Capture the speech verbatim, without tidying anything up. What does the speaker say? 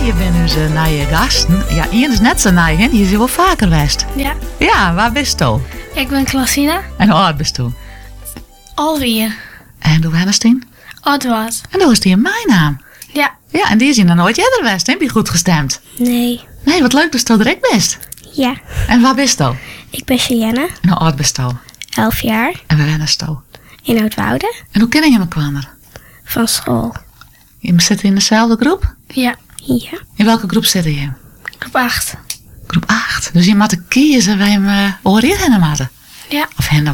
je bent onze nieuwe gasten. Ja, Ian is net zo nieuw, hè? Die is hier wel vaker geweest. Ja. Ja, waar bist je? Ik ben Klasina. En hoe oud bist je? Alweer. En hoe ben je? Edward. En dat is die in mijn naam. Ja. Ja, en die is hier nog nooit eerder geweest, hè? Heb je goed gestemd? Nee. Nee, wat leuk dat je direct bent. Ja. En waar bist je? Ik ben Cheyenne, En hoe oud bist je? elf jaar, En waar ben je? in Oudwoude, En hoe ken je elkaar? van school. Je zit in dezelfde groep? Ja. Ja. In welke groep zit je? Groep acht. Groep acht. Dus je moet kiezen waar je hem uh, oor in maken. Ja. Of hen